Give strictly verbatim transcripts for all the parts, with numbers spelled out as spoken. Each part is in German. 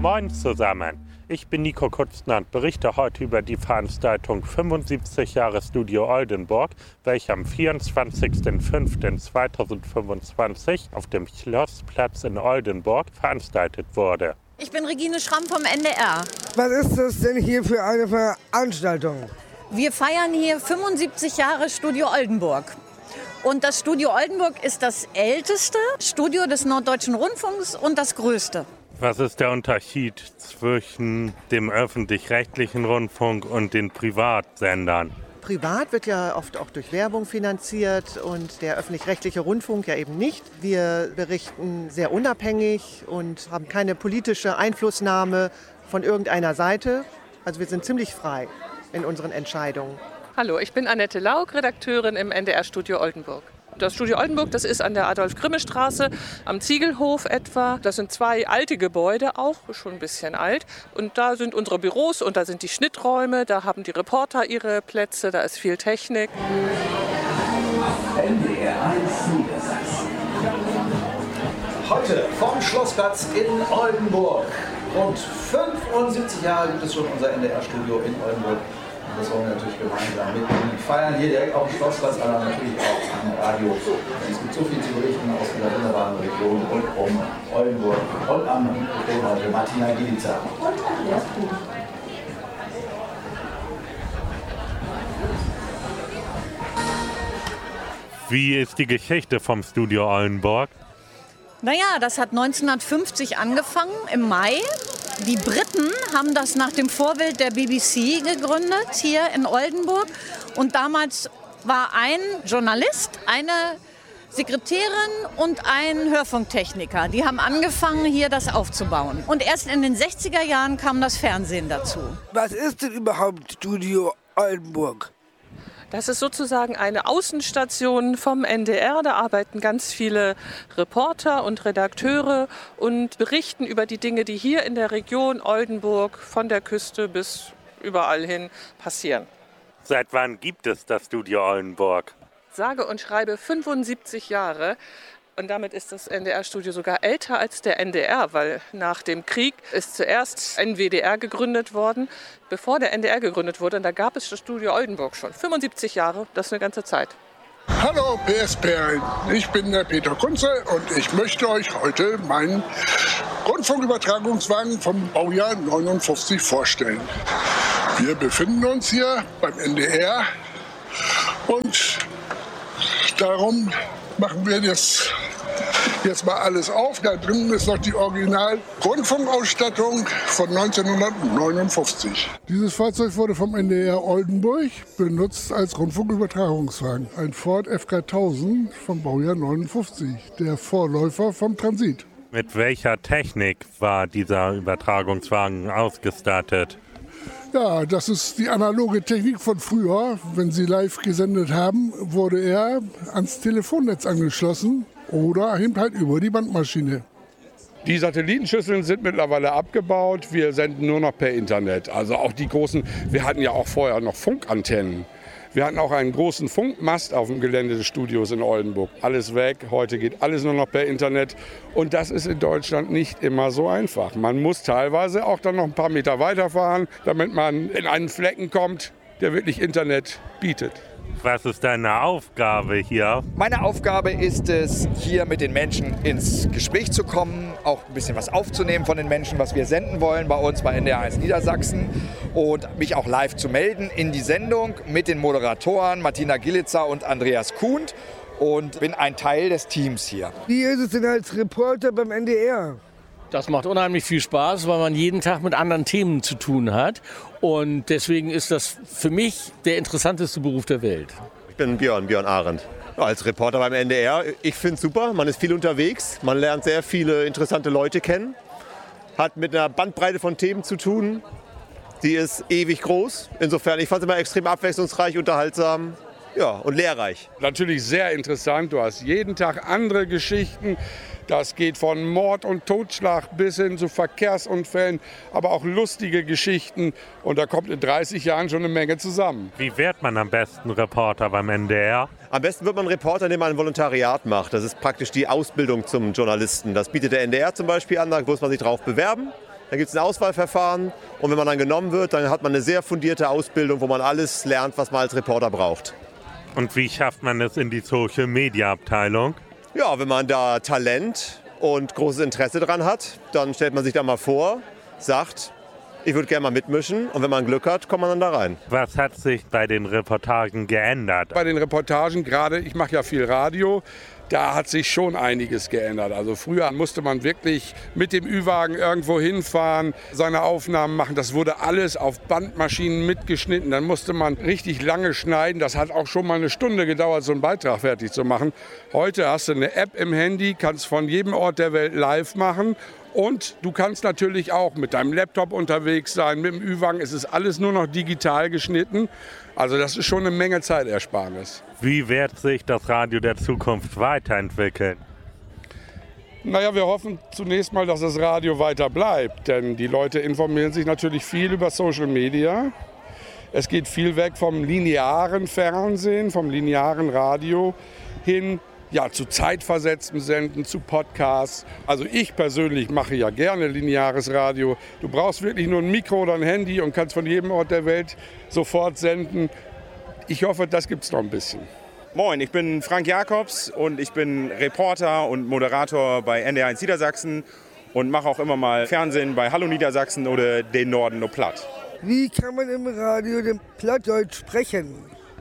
Moin zusammen, ich bin Nico Kutzner und berichte heute über die Veranstaltung fünfundsiebzig Jahre Studio Oldenburg, welche am vierundzwanzigsten fünften zweitausendfünfundzwanzig auf dem Schlossplatz in Oldenburg veranstaltet wurde. Ich bin Regine Schramm vom N D R. Was ist das denn hier für eine Veranstaltung? Wir feiern hier fünfundsiebzig Jahre Studio Oldenburg. Und das Studio Oldenburg ist das älteste Studio des Norddeutschen Rundfunks und das größte. Was ist der Unterschied zwischen dem öffentlich-rechtlichen Rundfunk und den Privatsendern? Privat wird ja oft auch durch Werbung finanziert und der öffentlich-rechtliche Rundfunk ja eben nicht. Wir berichten sehr unabhängig und haben keine politische Einflussnahme von irgendeiner Seite. Also wir sind ziemlich frei in unseren Entscheidungen. Hallo, ich bin Annette Laug, Redakteurin im N D R-Studio Oldenburg. Das Studio Oldenburg, das ist an der Adolf-Grimme-Straße am Ziegelhof etwa. Das sind zwei alte Gebäude, auch schon ein bisschen alt. Und da sind unsere Büros und da sind die Schnitträume, da haben die Reporter ihre Plätze, da ist viel Technik. N D R eins Niedersachsen. Heute vom Schlossplatz in Oldenburg. Rund fünfundsiebzig Jahre gibt es schon unser N D R-Studio in Oldenburg. Das wollen wir natürlich gemeinsam mit feiern, hier direkt auf dem Schlossplatz, aber natürlich auch am Radio. Es gibt so viel zu berichten aus dieser wunderbaren Region rund um Oldenburg. Und am Mikrofon heute Martina Gilica. Und Andreas Kuhn. Wie ist die Geschichte vom Studio Oldenburg? Naja, das hat neunzehnhundertfünfzig angefangen, im Mai. Die Briten haben das nach dem Vorbild der B B C gegründet, hier in Oldenburg. Und damals war ein Journalist, eine Sekretärin und ein Hörfunktechniker. Die haben angefangen, hier das aufzubauen. Und erst in den sechziger Jahren kam das Fernsehen dazu. Was ist denn überhaupt Studio Oldenburg? Das ist sozusagen eine Außenstation vom N D R. Da arbeiten ganz viele Reporter und Redakteure und berichten über die Dinge, die hier in der Region Oldenburg von der Küste bis überall hin passieren. Seit wann gibt es das Studio Oldenburg? Sage und schreibe fünfundsiebzig Jahre. Und damit ist das N D R-Studio sogar älter als der N D R, weil nach dem Krieg ist zuerst N W D R gegründet worden, bevor der N D R gegründet wurde. Und da gab es das Studio Oldenburg schon. fünfundsiebzig Jahre, das ist eine ganze Zeit. Hallo P S Perlen, ich bin der Peter Kunze und ich möchte euch heute meinen Rundfunkübertragungswagen vom Baujahr neunundfünfzig vorstellen. Wir befinden uns hier beim N D R und darum machen wir das jetzt mal alles auf. Da drin ist noch die Original-Rundfunkausstattung von neunzehnhundertneunundfünfzig. Dieses Fahrzeug wurde vom N D R Oldenburg benutzt als Rundfunkübertragungswagen. Ein Ford F K tausend vom Baujahr neunundfünfzig, der Vorläufer vom Transit. Mit welcher Technik war dieser Übertragungswagen ausgestattet? Ja, das ist die analoge Technik von früher. Wenn Sie live gesendet haben, wurde er ans Telefonnetz angeschlossen oder eben halt über die Bandmaschine. Die Satellitenschüsseln sind mittlerweile abgebaut. Wir senden nur noch per Internet. Also auch die großen, wir hatten ja auch vorher noch Funkantennen. Wir hatten auch einen großen Funkmast auf dem Gelände des Studios in Oldenburg. Alles weg, heute geht alles nur noch per Internet. Und das ist in Deutschland nicht immer so einfach. Man muss teilweise auch dann noch ein paar Meter weiterfahren, damit man in einen Flecken kommt, der wirklich Internet bietet. Was ist deine Aufgabe hier? Meine Aufgabe ist es, hier mit den Menschen ins Gespräch zu kommen, auch ein bisschen was aufzunehmen von den Menschen, was wir senden wollen bei uns bei N D R eins Niedersachsen und mich auch live zu melden in die Sendung mit den Moderatoren Martina Gilica und Andreas Kuhn und bin ein Teil des Teams hier. Wie ist es denn als Reporter beim N D R? Das macht unheimlich viel Spaß, weil man jeden Tag mit anderen Themen zu tun hat. Und deswegen ist das für mich der interessanteste Beruf der Welt. Ich bin Björn, Björn Arendt. Als Reporter beim N D R, ich finde es super. Man ist viel unterwegs, man lernt sehr viele interessante Leute kennen. Hat mit einer Bandbreite von Themen zu tun, die ist ewig groß. Insofern, ich fand es immer extrem abwechslungsreich, unterhaltsam. Ja, und lehrreich. Natürlich sehr interessant. Du hast jeden Tag andere Geschichten. Das geht von Mord und Totschlag bis hin zu Verkehrsunfällen, aber auch lustige Geschichten. Und da kommt in dreißig Jahren schon eine Menge zusammen. Wie wird man am besten Reporter beim N D R? Am besten wird man Reporter, indem man ein Volontariat macht. Das ist praktisch die Ausbildung zum Journalisten. Das bietet der N D R zum Beispiel an, da muss man sich drauf bewerben. Dann gibt es ein Auswahlverfahren und wenn man dann genommen wird, dann hat man eine sehr fundierte Ausbildung, wo man alles lernt, was man als Reporter braucht. Und wie schafft man das in die Social-Media-Abteilung? Ja, wenn man da Talent und großes Interesse dran hat, dann stellt man sich da mal vor, sagt, ich würde gerne mal mitmischen und wenn man Glück hat, kommt man dann da rein. Was hat sich bei den Reportagen geändert? Bei den Reportagen, gerade ich mache ja viel Radio, da hat sich schon einiges geändert. Also früher musste man wirklich mit dem Ü-Wagen irgendwo hinfahren, seine Aufnahmen machen. Das wurde alles auf Bandmaschinen mitgeschnitten. Dann musste man richtig lange schneiden. Das hat auch schon mal eine Stunde gedauert, so einen Beitrag fertig zu machen. Heute hast du eine App im Handy, kannst von jedem Ort der Welt live machen. Und du kannst natürlich auch mit deinem Laptop unterwegs sein, mit dem Ü-Wagen. Es ist alles nur noch digital geschnitten. Also das ist schon eine Menge Zeitersparnis. Wie wird sich das Radio der Zukunft weiterentwickeln? Naja, wir hoffen zunächst mal, dass das Radio weiter bleibt. Denn die Leute informieren sich natürlich viel über Social Media. Es geht viel weg vom linearen Fernsehen, vom linearen Radio hin ja, zu zeitversetzten Senden, zu Podcasts. Also ich persönlich mache ja gerne lineares Radio. Du brauchst wirklich nur ein Mikro oder ein Handy und kannst von jedem Ort der Welt sofort senden. Ich hoffe, das gibt es noch ein bisschen. Moin, ich bin Frank Jakobs und ich bin Reporter und Moderator bei N D R eins Niedersachsen und mache auch immer mal Fernsehen bei Hallo Niedersachsen oder Den Norden nur platt. Wie kann man im Radio den Plattdeutsch sprechen?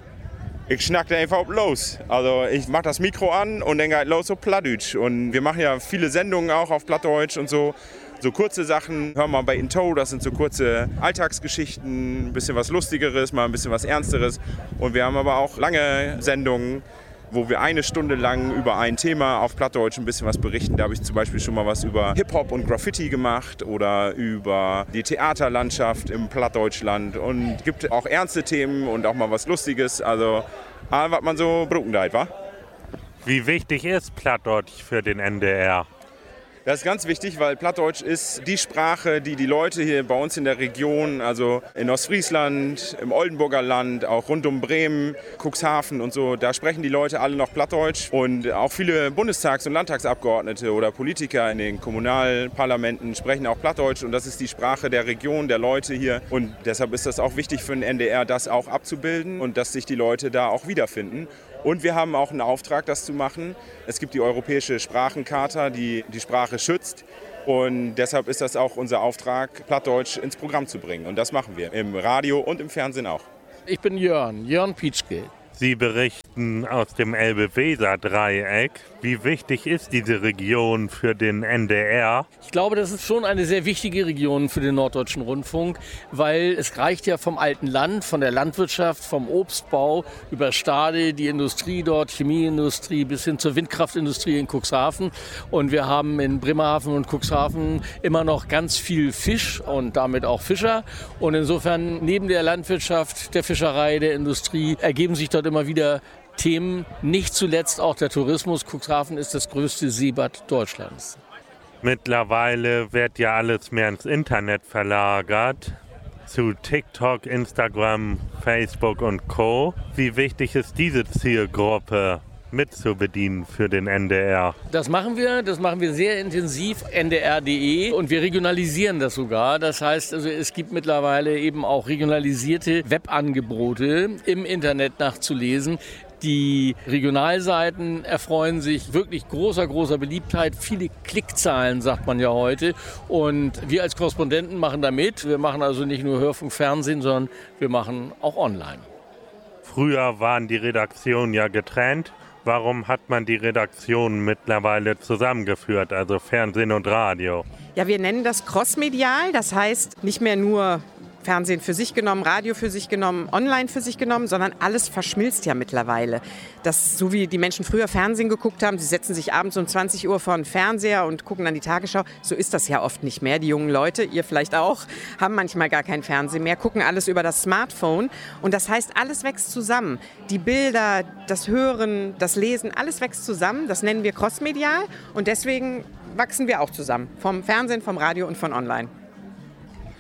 Ich schnack da einfach los. Also ich mach das Mikro an und dann geht los so Plattdeutsch. Und wir machen ja viele Sendungen auch auf Plattdeutsch und so. So kurze Sachen, hör mal bei Into, das sind so kurze Alltagsgeschichten, ein bisschen was Lustigeres, mal ein bisschen was Ernsteres. Und wir haben aber auch lange Sendungen, wo wir eine Stunde lang über ein Thema auf Plattdeutsch ein bisschen was berichten. Da habe ich zum Beispiel schon mal was über Hip-Hop und Graffiti gemacht oder über die Theaterlandschaft im Plattdeutschland. Und es gibt auch ernste Themen und auch mal was Lustiges. Also, was man so bruckendeit, wa? Wie wichtig ist Plattdeutsch für den N D R? Das ist ganz wichtig, weil Plattdeutsch ist die Sprache, die die Leute hier bei uns in der Region, also in Ostfriesland, im Oldenburger Land, auch rund um Bremen, Cuxhaven und so, da sprechen die Leute alle noch Plattdeutsch. Und auch viele Bundestags- und Landtagsabgeordnete oder Politiker in den Kommunalparlamenten sprechen auch Plattdeutsch. Und das ist die Sprache der Region, der Leute hier. Und deshalb ist das auch wichtig für den N D R, das auch abzubilden und dass sich die Leute da auch wiederfinden. Und wir haben auch einen Auftrag, das zu machen. Es gibt die Europäische Sprachencharta, die die Sprache schützt. Und deshalb ist das auch unser Auftrag, Plattdeutsch ins Programm zu bringen. Und das machen wir im Radio und im Fernsehen auch. Ich bin Jörn, Jörn Pietschke. Sie berichten aus dem Elbe-Weser-Dreieck. Wie wichtig ist diese Region für den N D R? Ich glaube, das ist schon eine sehr wichtige Region für den Norddeutschen Rundfunk, weil es reicht ja vom alten Land, von der Landwirtschaft, vom Obstbau über Stade, die Industrie dort, Chemieindustrie bis hin zur Windkraftindustrie in Cuxhaven. Und wir haben in Bremerhaven und Cuxhaven immer noch ganz viel Fisch und damit auch Fischer. Und insofern neben der Landwirtschaft, der Fischerei, der Industrie ergeben sich dort immer wieder Themen, nicht zuletzt auch der Tourismus. Cuxhaven ist das größte Seebad Deutschlands. Mittlerweile wird ja alles mehr ins Internet verlagert, zu TikTok, Instagram, Facebook und Co. Wie wichtig ist diese Zielgruppe mitzubedienen für den N D R? Das machen wir, das machen wir sehr intensiv, N D R punkt D E, und wir regionalisieren das sogar. Das heißt, also es gibt mittlerweile eben auch regionalisierte Webangebote im Internet nachzulesen. Die Regionalseiten erfreuen sich wirklich großer, großer Beliebtheit. Viele Klickzahlen, sagt man ja heute. Und wir als Korrespondenten machen da mit. Wir machen also nicht nur Hörfunk, Fernsehen, sondern wir machen auch online. Früher waren die Redaktionen ja getrennt. Warum hat man die Redaktionen mittlerweile zusammengeführt, also Fernsehen und Radio? Ja, wir nennen das crossmedial, das heißt nicht mehr nur Fernsehen für sich genommen, Radio für sich genommen, online für sich genommen, sondern alles verschmilzt ja mittlerweile. Das, so wie die Menschen früher Fernsehen geguckt haben, sie setzen sich abends um zwanzig Uhr vor den Fernseher und gucken dann die Tagesschau, so ist das ja oft nicht mehr. Die jungen Leute, ihr vielleicht auch, haben manchmal gar kein Fernsehen mehr, gucken alles über das Smartphone und das heißt, alles wächst zusammen. Die Bilder, das Hören, das Lesen, alles wächst zusammen, das nennen wir crossmedial und deswegen wachsen wir auch zusammen, vom Fernsehen, vom Radio und von online.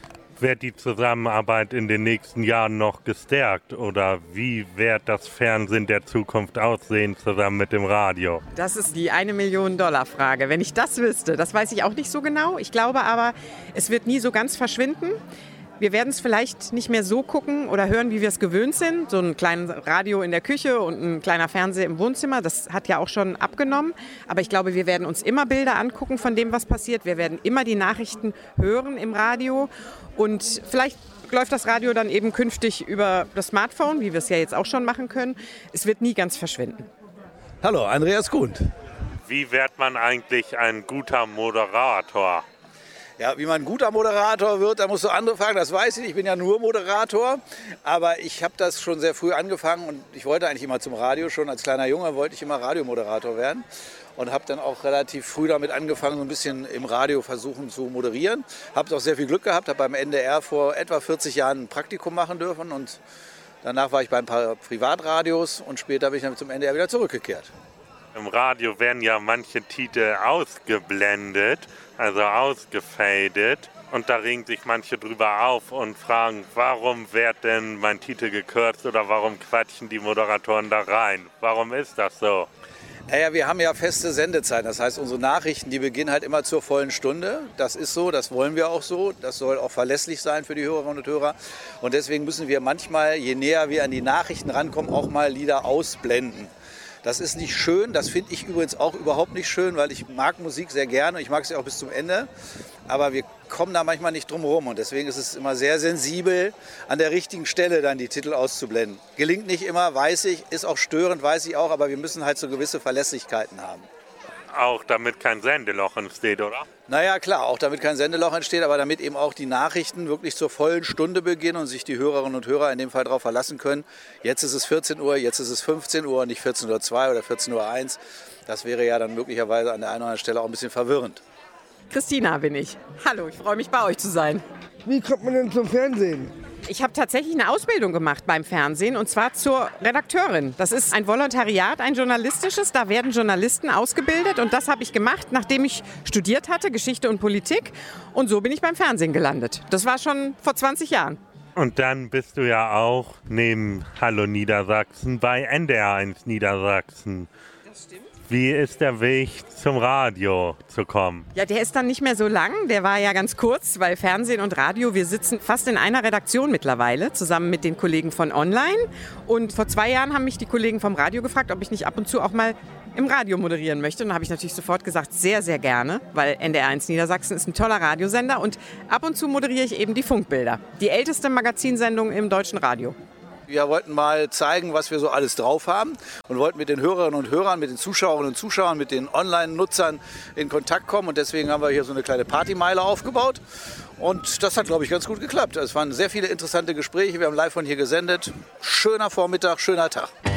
Wird die Zusammenarbeit in den nächsten Jahren noch gestärkt oder wie wird das Fernsehen der Zukunft aussehen zusammen mit dem Radio? Das ist die eine Million Dollar Frage. Wenn ich das wüsste, das weiß ich auch nicht so genau. Ich glaube aber, es wird nie so ganz verschwinden. Wir werden es vielleicht nicht mehr so gucken oder hören, wie wir es gewöhnt sind. So ein kleines Radio in der Küche und ein kleiner Fernseher im Wohnzimmer, das hat ja auch schon abgenommen. Aber ich glaube, wir werden uns immer Bilder angucken von dem, was passiert. Wir werden immer die Nachrichten hören im Radio. Und vielleicht läuft das Radio dann eben künftig über das Smartphone, wie wir es ja jetzt auch schon machen können. Es wird nie ganz verschwinden. Hallo, Andreas Grund. Wie wird man eigentlich ein guter Moderator? Ja, wie man ein guter Moderator wird, da musst du andere fragen, das weiß ich. Ich bin ja nur Moderator, aber ich habe das schon sehr früh angefangen und ich wollte eigentlich immer zum Radio. Schon als kleiner Junge wollte ich immer Radiomoderator werden und habe dann auch relativ früh damit angefangen, so ein bisschen im Radio versuchen zu moderieren. Habe auch sehr viel Glück gehabt, habe beim N D R vor etwa vierzig Jahren ein Praktikum machen dürfen und danach war ich bei ein paar Privatradios und später bin ich dann zum N D R wieder zurückgekehrt. Im Radio werden ja manche Titel ausgeblendet, also ausgefadet. Und da regen sich manche drüber auf und fragen, warum wird denn mein Titel gekürzt oder warum quatschen die Moderatoren da rein? Warum ist das so? Naja, wir haben ja feste Sendezeiten. Das heißt, unsere Nachrichten, die beginnen halt immer zur vollen Stunde. Das ist so, das wollen wir auch so. Das soll auch verlässlich sein für die Hörerinnen und Hörer. Und deswegen müssen wir manchmal, je näher wir an die Nachrichten rankommen, auch mal Lieder ausblenden. Das ist nicht schön, das finde ich übrigens auch überhaupt nicht schön, weil ich mag Musik sehr gerne, ich mag sie auch bis zum Ende, aber wir kommen da manchmal nicht drum herum und deswegen ist es immer sehr sensibel, an der richtigen Stelle dann die Titel auszublenden. Gelingt nicht immer, weiß ich, ist auch störend, weiß ich auch, aber wir müssen halt so gewisse Verlässlichkeiten haben. Auch damit kein Sendeloch entsteht, oder? Naja, klar, auch damit kein Sendeloch entsteht, aber damit eben auch die Nachrichten wirklich zur vollen Stunde beginnen und sich die Hörerinnen und Hörer in dem Fall darauf verlassen können. Jetzt ist es vierzehn Uhr, jetzt ist es fünfzehn Uhr, nicht vierzehn Uhr zwei oder vierzehn Uhr eins. Das wäre ja dann möglicherweise an der einen oder anderen Stelle auch ein bisschen verwirrend. Christina bin ich. Hallo, ich freue mich, bei euch zu sein. Wie kommt man denn zum Fernsehen? Ich habe tatsächlich eine Ausbildung gemacht beim Fernsehen und zwar zur Redakteurin. Das ist ein Volontariat, ein journalistisches. Da werden Journalisten ausgebildet und das habe ich gemacht, nachdem ich studiert hatte, Geschichte und Politik. Und so bin ich beim Fernsehen gelandet. Das war schon vor zwanzig Jahren. Und dann bist du ja auch neben Hallo Niedersachsen bei N D R eins Niedersachsen. Das stimmt. Wie ist der Weg zum Radio zu kommen? Ja, der ist dann nicht mehr so lang. Der war ja ganz kurz, weil Fernsehen und Radio, wir sitzen fast in einer Redaktion mittlerweile, zusammen mit den Kollegen von Online. Und vor zwei Jahren haben mich die Kollegen vom Radio gefragt, ob ich nicht ab und zu auch mal im Radio moderieren möchte. Und da habe ich natürlich sofort gesagt, sehr, sehr gerne, weil N D R eins Niedersachsen ist ein toller Radiosender. Und ab und zu moderiere ich eben die Funkbilder, die älteste Magazinsendung im deutschen Radio. Wir wollten mal zeigen, was wir so alles drauf haben und wollten mit den Hörerinnen und Hörern, mit den Zuschauerinnen und Zuschauern, mit den Online-Nutzern in Kontakt kommen. Und deswegen haben wir hier so eine kleine Partymeile aufgebaut. Und das hat, glaube ich, ganz gut geklappt. Es waren sehr viele interessante Gespräche. Wir haben live von hier gesendet. Schöner Vormittag, schöner Tag.